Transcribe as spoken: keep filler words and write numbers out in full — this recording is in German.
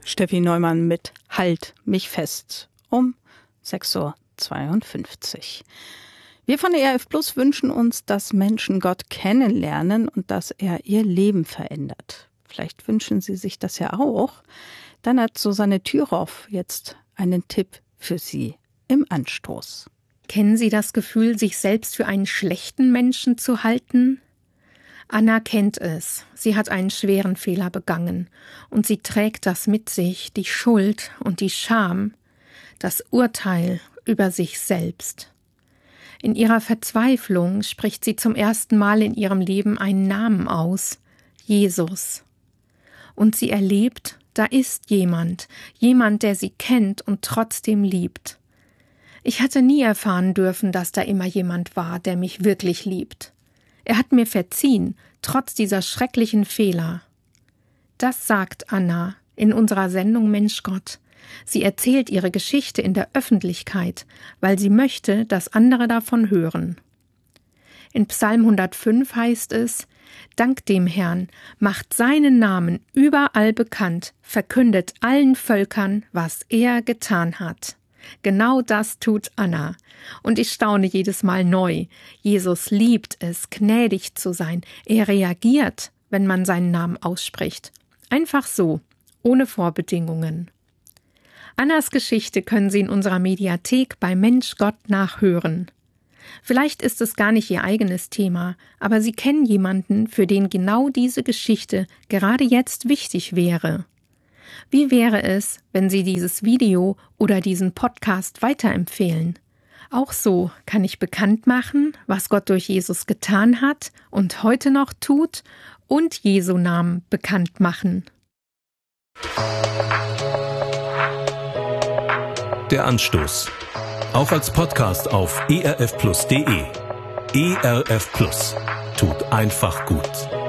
Steffi Neumann mit Halt mich fest um sechs Uhr zweiundfünfzig. Wir von E R F Plus wünschen uns, dass Menschen Gott kennenlernen und dass er ihr Leben verändert. Vielleicht wünschen Sie sich das ja auch. Dann hat Susanne Thüroff jetzt einen Tipp für Sie im Anstoß. Kennen Sie das Gefühl, sich selbst für einen schlechten Menschen zu halten? Anna kennt es. Sie hat einen schweren Fehler begangen und sie trägt das mit sich, die Schuld und die Scham, das Urteil über sich selbst. In ihrer Verzweiflung spricht sie zum ersten Mal in ihrem Leben einen Namen aus, Jesus. Und sie erlebt, da ist jemand, jemand, der sie kennt und trotzdem liebt. Ich hatte nie erfahren dürfen, dass da immer jemand war, der mich wirklich liebt. Er hat mir verziehen, trotz dieser schrecklichen Fehler. Das sagt Anna in unserer Sendung Mensch Gott. Sie erzählt ihre Geschichte in der Öffentlichkeit, weil sie möchte, dass andere davon hören. In Psalm hundertfünf heißt es: Dank dem Herrn, macht seinen Namen überall bekannt, verkündet allen Völkern, was er getan hat. Genau das tut Anna. Und ich staune jedes Mal neu. Jesus liebt es, gnädig zu sein. Er reagiert, wenn man seinen Namen ausspricht. Einfach so, ohne Vorbedingungen. Annas Geschichte können Sie in unserer Mediathek bei Mensch Gott nachhören. Vielleicht ist es gar nicht Ihr eigenes Thema, aber Sie kennen jemanden, für den genau diese Geschichte gerade jetzt wichtig wäre. Wie wäre es, wenn Sie dieses Video oder diesen Podcast weiterempfehlen? Auch so kann ich bekannt machen, was Gott durch Jesus getan hat und heute noch tut und Jesu Namen bekannt machen. Der Anstoß. Auch als Podcast auf e r f plus punkt d e. E R F Plus. Tut einfach gut.